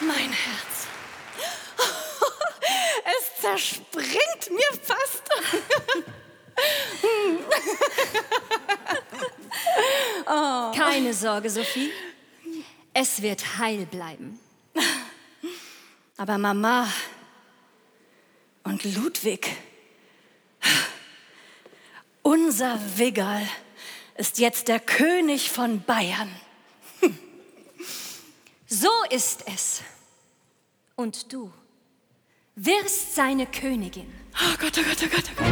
Mein Herz. Es zerspringt mir fast. Keine Sorge, Sophie. Es wird heil bleiben. Aber Mama und Ludwig, unser Wiggerl ist jetzt der König von Bayern. So ist es. Und du wirst seine Königin. Oh Gott, oh Gott, oh Gott, oh Gott.